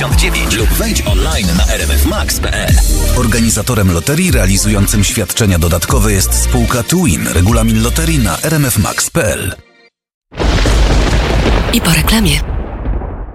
99 lub wejdź online na rmfmax.pl. Organizatorem loterii realizującym świadczenia dodatkowe jest spółka Twin. Regulamin loterii na rmfmax.pl. I po reklamie.